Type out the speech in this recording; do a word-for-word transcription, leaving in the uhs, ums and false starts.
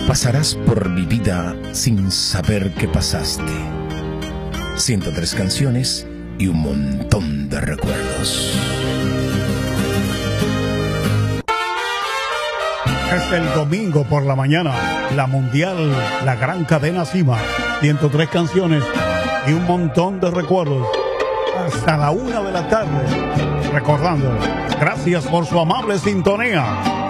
Pasarás por mi vida sin saber que pasaste. ciento tres canciones y un montón de recuerdos. Es el domingo por la mañana, la mundial, la gran cadena Cima, ciento tres canciones y un montón de recuerdos. Hasta la una de la tarde, recordando, gracias por su amable sintonía.